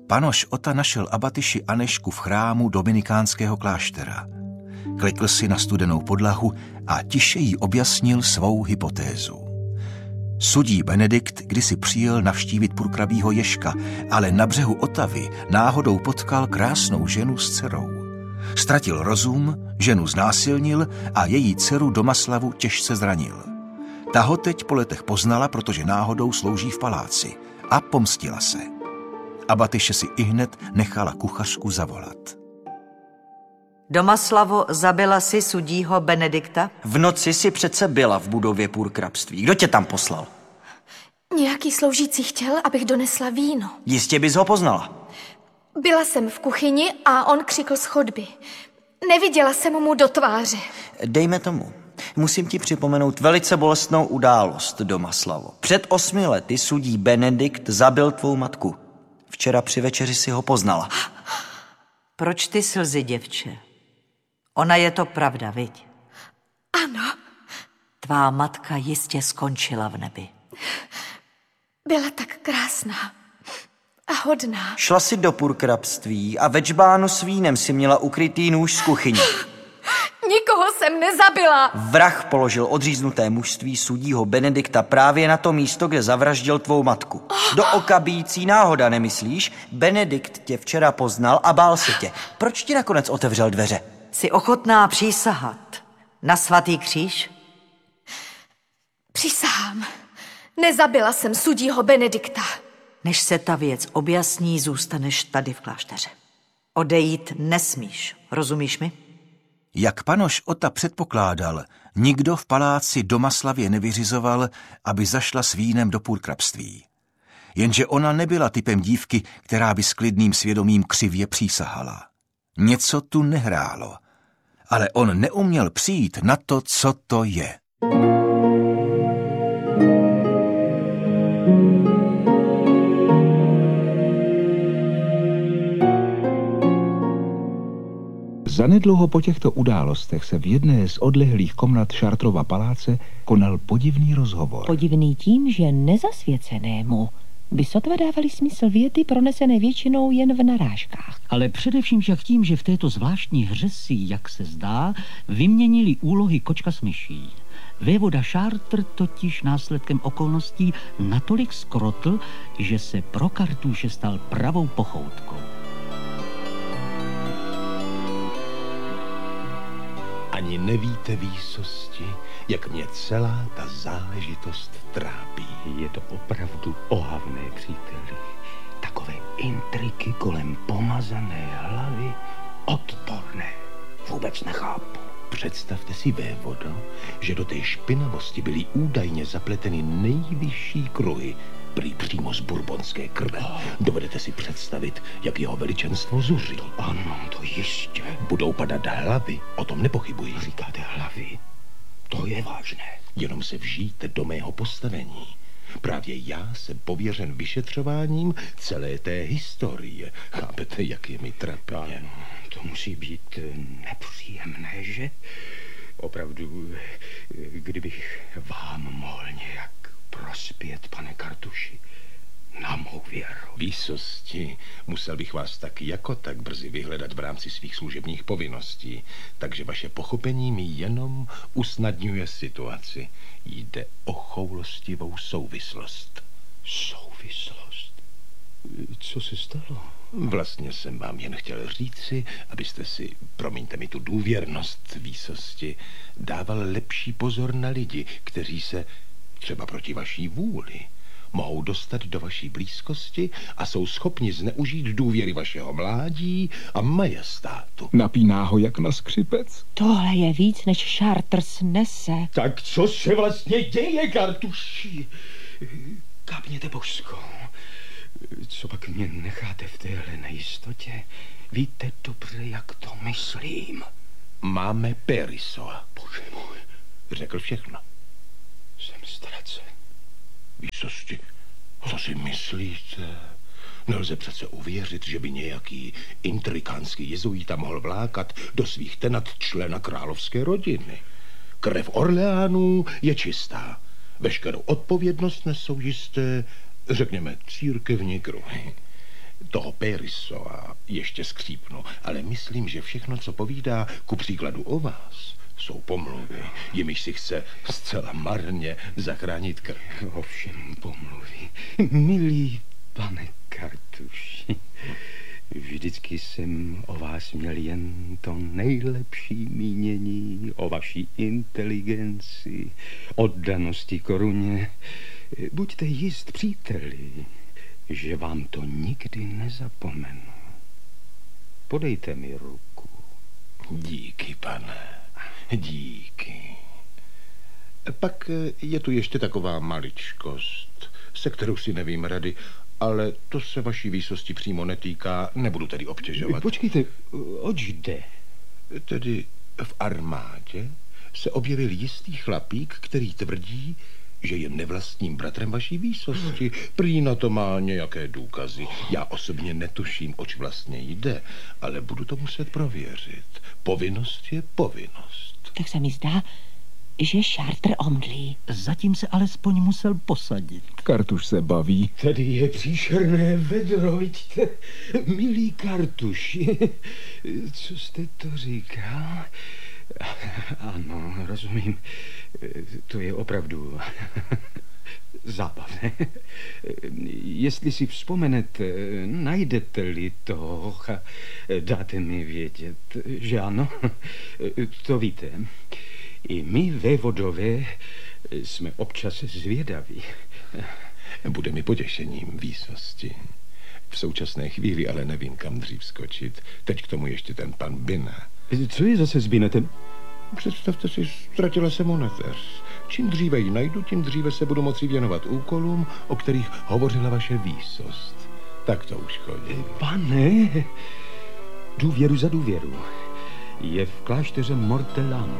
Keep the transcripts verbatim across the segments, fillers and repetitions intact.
Panoš Ota našel abatyši Anežku v chrámu dominikánského kláštera. Klekl si na studenou podlahu a tiše jí objasnil svou hypotézu. Sudí Benedikt kdysi přijel navštívit purkrabího Ježka, ale na břehu Otavy náhodou potkal krásnou ženu s dcerou. Ztratil rozum, ženu znásilnil a její dceru Domaslavu těžce zranil. Ta ho teď po letech poznala, protože náhodou slouží v paláci, a pomstila se. Abatyše si ihned nechala kuchařku zavolat. Domaslavo, zabila si sudího Benedikta? V noci si přece byla v budově purkrabství. Kdo tě tam poslal? Nějaký sloužící chtěl, abych donesla víno. Jistě bys ho poznala. Byla jsem v kuchyni a on křikl z chodby. Neviděla jsem mu do tváře. Dejme tomu. Musím ti připomenout velice bolestnou událost, Domaslavo. Před osmi lety sudí Benedikt zabil tvou matku. Včera při večeři si ho poznala. Proč ty slzy, děvče? Ona je to pravda, viď? Ano. Tvá matka jistě skončila v nebi. Byla tak krásná a hodná. Šla si do purkrabství a ve džbánu s vínem si měla ukrytý nůž z kuchyně. Nikoho jsem nezabila. Vrah položil odříznuté mužství sudího Benedikta právě na to místo, kde zavraždil tvou matku. Do oka bijící náhoda, nemyslíš? Benedikt tě včera poznal a bál se tě. Proč ti nakonec otevřel dveře? Jsi ochotná přísahat na svatý kříž? Přísahám. Nezabila jsem sudího Benedikta. Než se ta věc objasní, zůstaneš tady v klášteře. Odejít nesmíš, rozumíš mi? Jak panoš Ota předpokládal, nikdo v paláci Domaslavě nevyřizoval, aby zašla s vínem do purkrabství. Jenže ona nebyla typem dívky, která by s klidným svědomím křivě přísahala. Něco tu nehrálo, ale on neuměl přijít na to, co to je. Zanedlouho po těchto událostech se v jedné z odlehlých komnat Šartrova paláce konal podivný rozhovor. Podivný tím, že nezasvěcenému by sotva dávali smysl věty pronesené většinou jen v narážkách. Ale především však tím, že v této zvláštní hře si, jak se zdá, vyměnili úlohy kočka s myší. Vévoda Šártr totiž následkem okolností natolik skrotl, že se pro Kartuše stal pravou pochoutkou. Ani nevíte, výsosti, jak mě celá ta záležitost trápí. Je to opravdu ohavné, příteli. Takové intriky kolem pomazané hlavy, odporné. Vůbec nechápu. Představte si, vévodo, že do té špinavosti byly údajně zapleteny nejvyšší kruhy, prý přímo z bourbonské krve. Oh. Dovedete si představit, jak jeho veličenstvo zuří. To ano, to jistě. Budou padat hlavy, o tom nepochybuji. Říkáte hlavy? To je vážné. Jenom se vžijte do mého postavení. Právě já jsem pověřen vyšetřováním celé té historie. Chápete, jak je mi trapně? Ano, to musí být nepříjemné, že? Opravdu, kdybych vám mohl nějak prospět, pane Kartuši, na mou věru. Výsosti, musel bych vás tak jako tak brzy vyhledat v rámci svých služebních povinností, takže vaše pochopení mi jenom usnadňuje situaci. Jde o choulostivou souvislost. Souvislost? Co se stalo? Vlastně jsem vám jen chtěl říci, abyste si, promiňte mi tu důvěrnost, výsosti, dával lepší pozor na lidi, kteří se třeba proti vaší vůli mohou dostat do vaší blízkosti a jsou schopni zneužít důvěry vašeho mládí a majestátu. Napíná ho jak na skřipec. Tohle je víc, než Šártr snese. Tak co se vlastně děje, Kartuši? Kápněte božsko. Co pak mě necháte v téhle nejistotě? Víte dobře, jak to myslím. Máme Perisoa. Bože můj. Řekl všechno. Jsem ztracen. Výsosti, co si myslíte? Nelze přece uvěřit, že by nějaký intrikánský jezuita mohl vlákat do svých tenat člena královské rodiny. Krev Orleánů je čistá. Veškerou odpovědnost nesou jisté, řekněme, církevní kruhy. toho Périso a ještě skřípnu, ale myslím, že všechno, co povídá ku příkladu o vás, jsou pomluvy, jimiž si chce zcela marně zachránit krk. Ovšem pomluvy. Milý pane Kartuši, vždycky jsem o vás měl jen to nejlepší mínění o vaší inteligenci, oddanosti koruně. Buďte jist, příteli, že vám to nikdy nezapomenu. Podejte mi ruku. Díky, pane, díky. Pak je tu ještě taková maličkost, se kterou si nevím rady, ale to se vaší výsosti přímo netýká, nebudu tedy obtěžovat. Počkejte, oč jde? Tedy v armádě se objevil jistý chlapík, který tvrdí, že je nevlastním bratrem vaší výsosti. Prý na to má nějaké důkazy. Já osobně netuším, oč vlastně jde, ale budu to muset prověřit. Povinnost je povinnost. Tak se mi zdá, že Chartres omdlí. Zatím se alespoň musel posadit. Kartuš se baví. Tady je příšerné vedro, vidíte? Milý Kartuši, co jste to říkal? Ano, rozumím. To je opravdu zábavné. Jestli si vzpomenete, najdete-li to, dáte mi vědět, že ano. To víte. I my, vévodové, jsme občas zvědaví. Bude mi potěšením, výsosti. V současné chvíli ale nevím, kam dřív skočit. Teď k tomu ještě ten pan Bina. Co je zase s Binetem? Představte si, ztratila se mu neteř. Čím dříve ji najdu, tím dříve se budu moci věnovat úkolům, o kterých hovořila vaše výsost. Tak to už chodí. Pane, důvěru za důvěru. Je v klášteře Mortellano.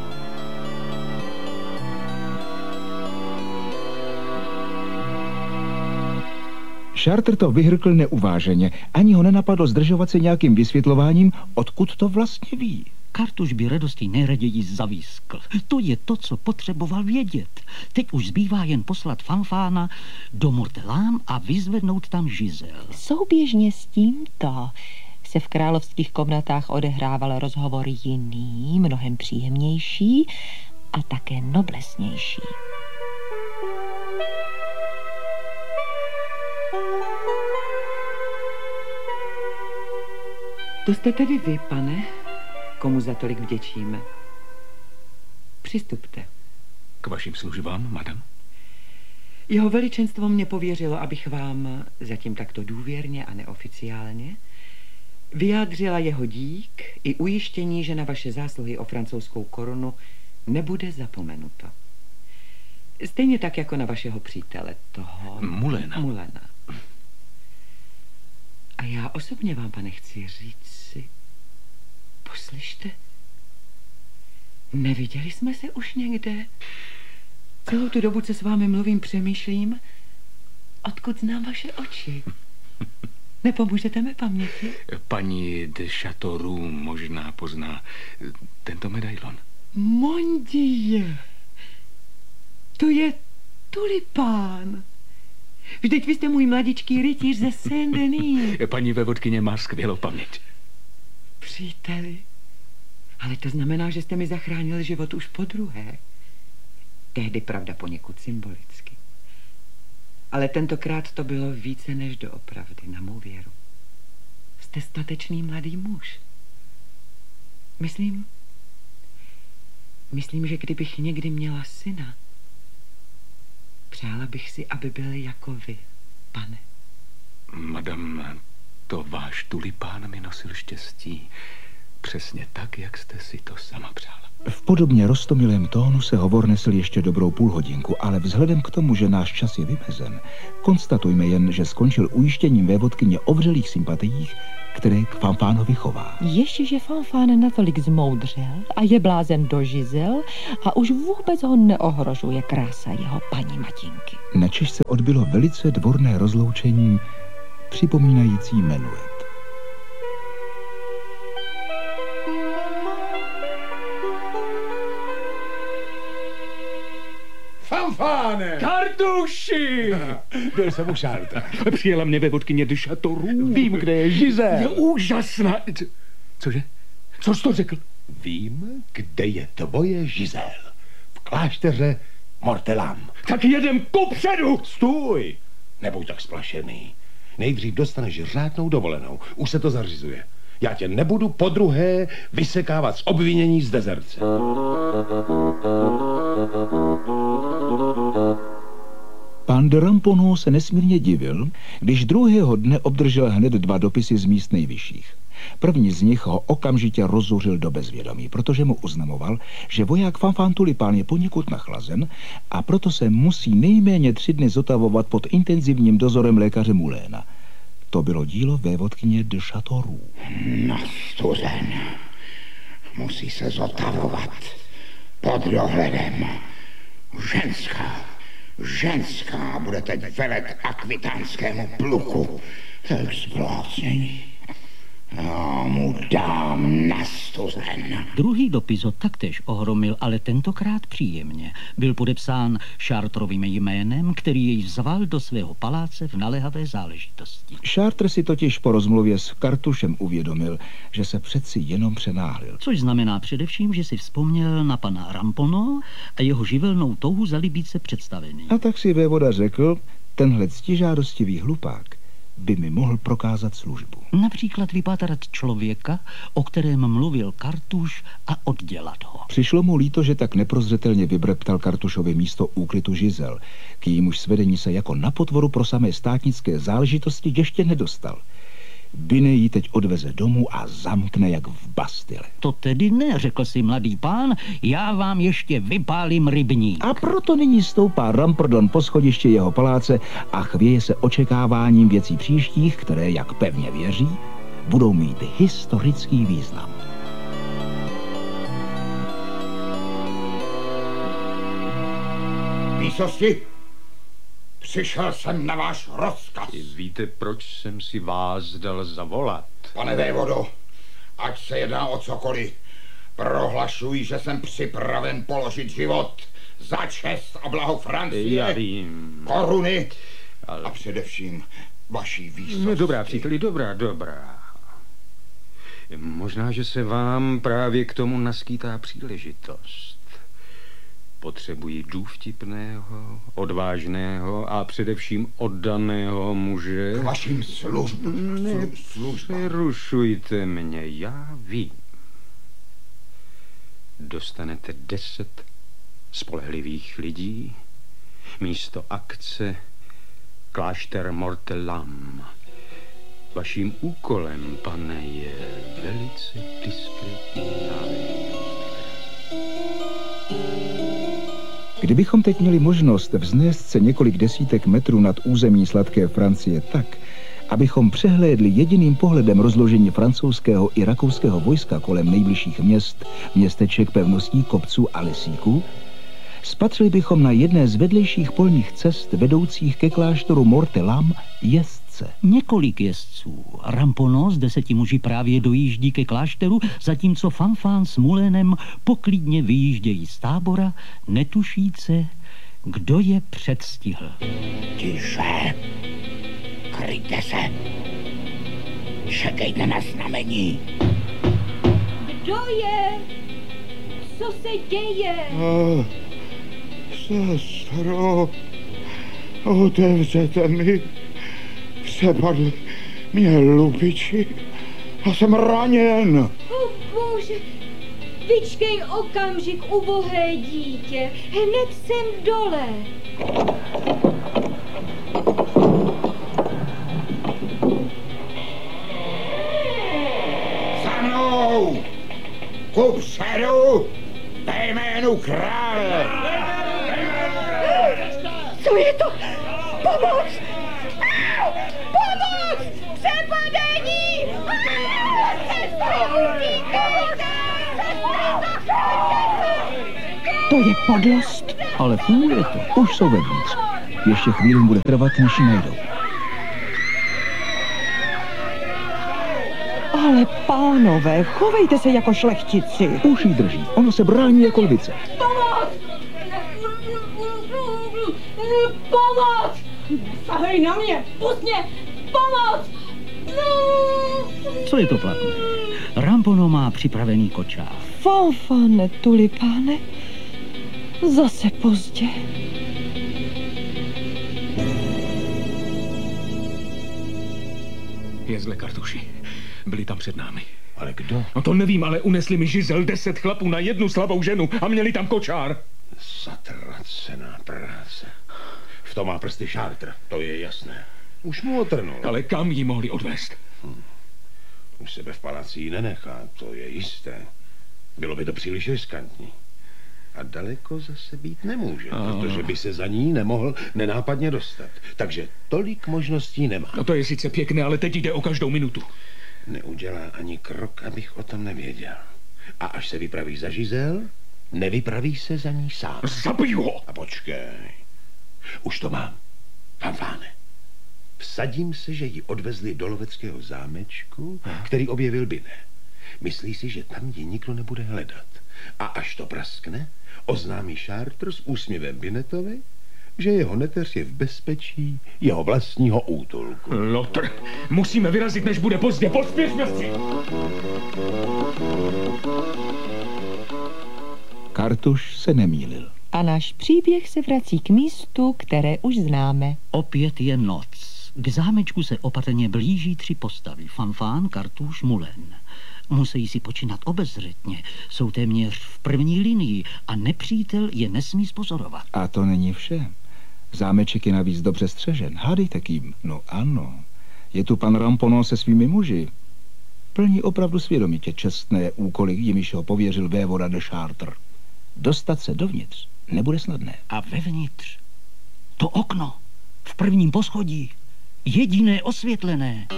Chartres to vyhrkl neuváženě. Ani ho nenapadlo zdržovat se nějakým vysvětlováním, odkud to vlastně ví. Kartuš by radostí nejraději zavískl. To je to, co potřeboval vědět. Teď už zbývá jen poslat Fanfána do Mortellán a vyzvednout tam Žizel. Souběžně s tímto se v královských komnatách odehrával rozhovor jiný, mnohem příjemnější a také noblesnější. To jste tedy vy, pane, komu za tolik vděčíme. Přistupte. K vašim službám, madam? Jeho veličenstvo mě pověřilo, abych vám zatím takto důvěrně a neoficiálně vyjádřila jeho dík i ujištění, že na vaše zásluhy o francouzskou korunu nebude zapomenuto. Stejně tak jako na vašeho přítele, toho... Mulena. Mulena. A já osobně vám, pane, chci říct si, poslyšte, neviděli jsme se už někde? Celou tu dobu, co s vámi mluvím, přemýšlím, odkud znám vaše oči. Nepomůžete mi paměti? Paní de Châteauroux možná pozná tento medailon. Mon Dieu, to je tulipán. Vždyť vy jste můj mladičký rytíř ze Saint-Denis. Paní vévodkyně má skvělou paměť. Příteli, ale to znamená, že jste mi zachránil život už po druhé. Tehdy, pravda, poněkud symbolicky. Ale tentokrát to bylo více než doopravdy, na mou věru. Jste statečný mladý muž. Myslím, myslím, že kdybych někdy měla syna, přála bych si, aby byl jako vy, pane. Madam, to váš tulipán mi nosil štěstí. Přesně tak, jak jste si to sama přála. V podobně roztomilém tónu se hovor nesl ještě dobrou půlhodinku, ale vzhledem k tomu, že náš čas je vymezen, konstatujme jen, že skončil ujištěním vévodkyně o vřelých sympatiích, které k Fanfánovi chová. Ještě, že Fanfán natolik zmoudřel a je blázen do Žizel a už vůbec ho neohrožuje krása jeho paní Matinky. Načež se odbylo velice dvorné rozloučení, připomínající menuet. fanfáne! Kartuši! Byl jsem u Charltra. Přijela mě vévodkyně de Châteauroux. Vím, kde je Giselle. Je úžasná. Co- Cože? Co jsi to řekl? Vím, kde je tvoje Giselle. V klášteře Mortelam. Tak jedem kupředu! Stůj! Nebuď tak splašený. Nejdřív dostaneš řádnou dovolenou. Už se to zařizuje. Já tě nebudu podruhé vysekávat z obvinění z dezerce. Pán de Ramponneau se nesmírně divil, když druhého dne obdržel hned dva dopisy z míst nejvyšších. První z nich ho okamžitě rozzuřil do bezvědomí, protože mu oznamoval, že voják Fanfan Tulipán je poněkud nachlazen a proto se musí nejméně tři dny zotavovat pod intenzivním dozorem lékaře Muléna. To bylo dílo vévodkyně de Châteauroux. Nastuzen. Musí se zotavovat pod dohledem. Ženská, ženská bude teď velet akvitánskému pluku. To je zblácnění. Já mu dám nastuzen. Druhý dopis ho taktéž ohromil, ale tentokrát příjemně. Byl podepsán Chartrovým jménem, který jej vzval do svého paláce v naléhavé záležitosti. Chartres si totiž po rozmluvě s Kartušem uvědomil, že se přeci jenom přenáhlil. Což znamená především, že si vzpomněl na pana Ramponneau a jeho živelnou touhu zalíbit se představený. A tak si vévoda řekl, tenhle ctižádostivý hlupák by mi mohl prokázat službu. Například vypátrat člověka, o kterém mluvil Kartuš, a oddělat ho. Přišlo mu líto, že tak neprozřetelně vybreptal Kartušovi místo úklitu Giselle, k jímuž svedení se jako na potvoru pro samé státnické záležitosti ještě nedostal. Binet ji teď odveze domů a zamkne jak v Bastile. To tedy ne, řekl si mladý pán, já vám ještě vypálím rybník. A proto nyní stoupá Ramprdon po schodišti jeho paláce a chvěje se očekáváním věcí příštích, které, jak pevně věří, budou mít historický význam. Výsosti, přišel jsem na váš rozkaz. Víte, proč jsem si vás dal zavolat? Pane vévodo, ať se jedná o cokoliv, prohlašuji, že jsem připraven položit život za čest a blaho Francie. Já vím. Koruny Ale... a především vaší výsosti. No, dobrá, příteli, dobrá, dobrá. Možná, že se vám právě k tomu naskýtá příležitost. Potřebuji důvtipného, odvážného a především oddaného muže. K vašim službám. Nepřerušujte mě, já vím. Dostanete deset spolehlivých lidí, místo akce klášter Mortelam. Vaším úkolem, pane, je velice diskrétní záležitost. Kdybychom teď měli možnost vznést se několik desítek metrů nad území sladké Francie tak, abychom přehlédli jediným pohledem rozložení francouzského i rakouského vojska kolem nejbližších měst, městeček, pevností, kopců a lesíků, spatřili bychom na jedné z vedlejších polních cest vedoucích ke kláštoru Mortelam jezdce. Několik jezdců. Ramponneau s deseti muži právě dojíždí ke klášteru, zatímco Fanfan s Mulénem poklidně vyjíždějí z tábora, netušíce, kdo je předstihl. Tiše, kryjte se, čekejte na znamení. Kdo je? Co se děje? Oh, sestro, otevřete mi, přepadli mě lupiči a jsem raněn. O bože, vyčkej okamžik, ubohé dítě, hned jsem dole. Za mnou, kupředu, ve jménu krále. Co je to? Pomoc! Au! Pomoc! Přepadení! To je podlost. Ale funguje to. Už jsou vevnitř. Ještě chvíli bude trvat, než ji najdou. Ale pánové, chovejte se jako šlechtici. Už jí drží. Ono se brání jako lvice. Pomoc! Pomoc! Nesahej na mě! Pust mě! Pomoc! Co je to platné? Rampono má připravený kočár. Fanfane, tulipáne, zase pozdě. Je zle, Kartuši. Byli tam před námi. Ale kdo? No to nevím, ale unesli mi žizel deset chlapů na jednu slabou ženu a měli tam kočár. Zatracená práce. V tom má prsty Chartres, to je jasné. Už mu otrnul. Ale kam ji mohli odvést? Hm. U sebe v paláci ji nenechá, to je jisté. Bylo by to příliš riskantní. A daleko zase být nemůže, a... protože by se za ní nemohl nenápadně dostat. Takže tolik možností nemá. No to je sice pěkné, ale teď jde o každou minutu. Neudělá ani krok, abych o tom nevěděl. A až se vypraví za Žizel, nevypraví se za ní sám. Zabiju ho! A počkej. Už to mám. Fanfáne. Vsadím se, že ji odvezli do loveckého zámečku, který objevil Binet. Myslí si, že tam ji nikdo nebude hledat. A až to praskne, oznámí Chartres s úsměvem Binetovi, že jeho neteř je v bezpečí jeho vlastního útulku. Lotr, musíme vyrazit, než bude pozdě. Pospěšme si! Kartuš se nemýlil. A náš příběh se vrací k místu, které už známe. Opět je noc. K zámečku se opatrně blíží tři postavy. Fanfán, Kartuš, Mulen. Musí si počínat obezřetně. Jsou téměř v první linii a nepřítel je nesmí spozorovat. A to není vše. Zámeček je navíc dobře střežen. Hádejte kým? No ano. Je tu pan Rampono se svými muži. Plní opravdu svědomitě čestné úkoly, jimiž ho pověřil vévoda de Chartres. Dostat se dovnitř nebude snadné. A vevnitř to okno v prvním poschodí, jediné osvětlené.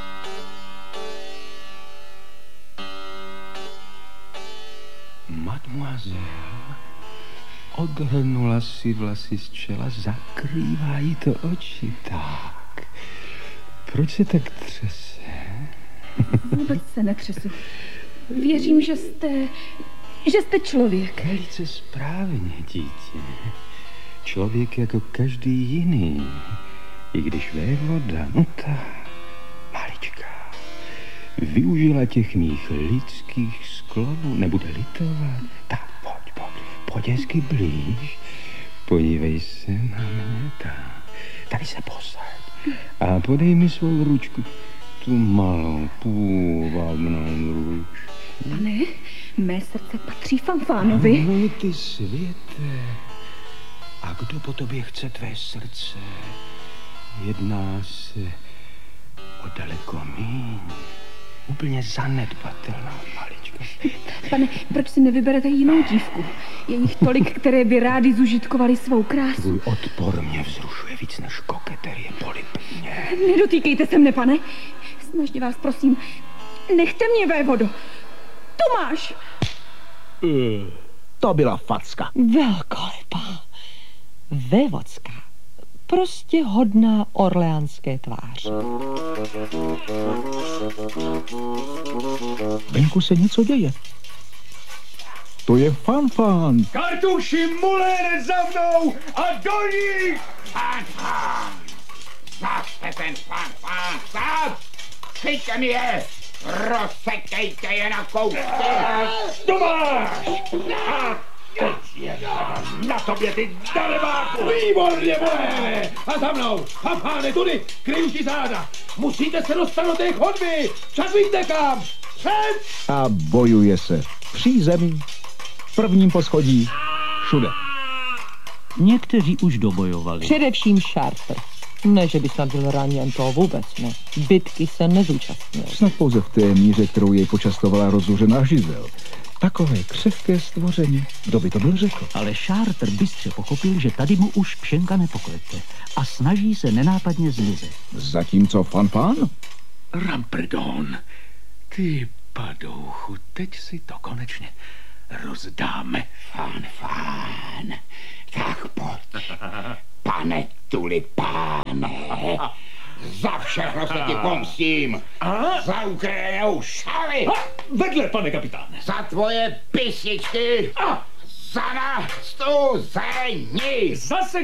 Mademoiselle odhrnula si vlasy z čela, zakrývá jí to oči. Tak, proč se tak třese? Vůbec se netřesu. Věřím, že jste, že jste člověk. Velice správně, dítě. Člověk jako každý jiný. I když vévoda, no ta malička, využila těch mých lidských sklonů, nebude litovat. Tak pojď, pojď, pojď hezky blíž. Podívej se na mě, tak. Tady se posaď. A podej mi svou ručku. Tu malou, půvabnou ručku. Pane, mé srdce patří Fanfánovi. Ano, ty světe. A kdo po tobě chce tvé srdce? Jedná se o daleko míň. Úplně zanedbatelnou maličku. Pane, proč si nevyberete jinou dívku? Je jich tolik, které by rády zužitkovaly svou krásu. Tvůj odpor mě vzrušuje víc než koketerie, polibně. Nedotýkejte se mne, pane. Snažně vás prosím, nechte mě, vévodo. Tomáš! Uh, to byla facka. Velkolepá. Vévodská. Prostě hodná orleánské tváře. Venku se něco děje. To je Fanfán. Kartuši, Mulen, za mnou a do nich! Fanfán! Zase ten Fanfán, sám! Chyťte mi je! Rozsekejte je na kousky! Tomáš! Teď je na tobě, ty darebáku! Výborně, Mulene! A za mnou! Fanfáne, tudy! Kryju ti záda! Musíte se dostat do té chodby! Však víte kam! Před! A bojuje se. Při zemi, v prvním poschodí, všude. Někteří už dobojovali. Především Chartres. Ne, že by snad byl raněn, to vůbec ne. Bitky se nezúčastnil. Snad pouze v té míře, kterou jej počastovala rozzuřená Žizel. Takové křehké stvoření, kdo by to byl řekl. Ale Chartres bystře pochopil, že tady mu už pšenka nepoklete a snaží se nenápadně zmizet. Zatímco Fanfán? Rampredon, ty padouchu, teď si to konečně rozdáme. Fanfán, tak pojď. Pane tulipáne, za všechno se ti pomstím. Za ukradenou šaly. Vedle, pane kapitáne. Za tvoje písničky. Za nás tu zení. Zase